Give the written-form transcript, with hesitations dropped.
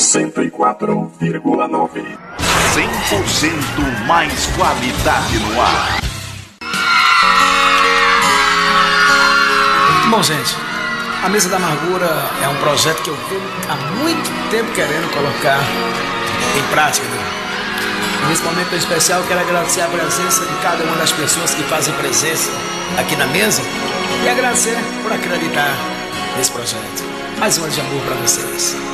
104,9. 100% mais qualidade no ar. Bom, gente, a Mesa da Amargura é um projeto que eu venho há muito tempo querendo colocar em prática, né? Nesse momento especial, eu quero agradecer a presença de cada uma das pessoas que fazem presença aqui na mesa e agradecer por acreditar nesse projeto. Mais um ano de amor para vocês.